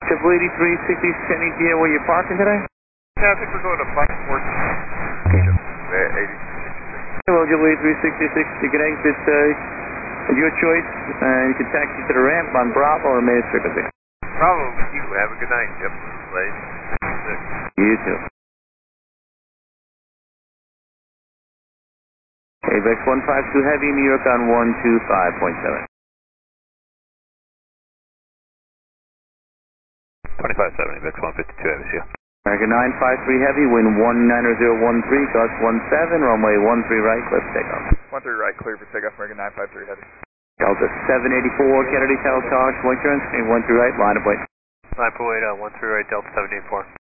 Triple 8360 Kenny Gia, where you parking today? Yeah, I think we're going to Bucksport. Okay. 8066. Hello, Triple 8366. You can exit at your choice, and you can taxi to the ramp on Bravo or Main Frequency. Bravo, you have a good night. Yep, late. You too. AVEX 152 Heavy, New York on 125.7. 2570, VEX 152 Heavy, see ya. American 953 Heavy, wind 19013, gust 17, runway 13 right, clear for takeoff. 13 right, clear for takeoff, American 953 Heavy. Delta 784, Kennedy Tower, Tower, Schwinkers, 13 right, line of wait. 948, 13 right, Delta 784.